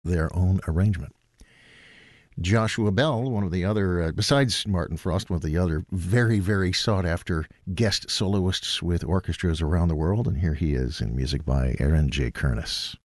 their own arrangement. Joshua Bell, one of the other, besides Martin Frost, one of the other very, very sought after guest soloists with orchestras around the world. And here he is in music by Aaron J. Kernis.